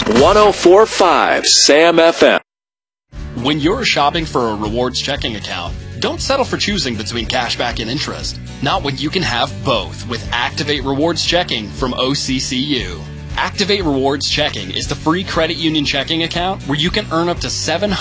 104.5 Sam FM. When you're shopping for a rewards checking account, don't settle for choosing between cashback and interest. Not when you can have both with Activate Rewards Checking from OCCU. Activate Rewards Checking is the free credit union checking account where you can earn up to $700